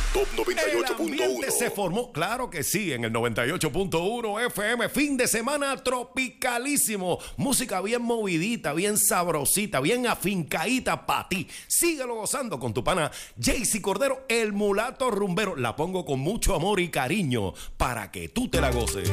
Top El ambiente 98.1. se formó, claro que sí, en el 98.1 FM. Fin de semana tropicalísimo. Música bien movidita, bien sabrosita, bien afincadita para ti. Síguelo gozando con tu pana Jaycee Cordero, el mulato rumbero. La pongo con mucho amor y cariño para que tú te la goces.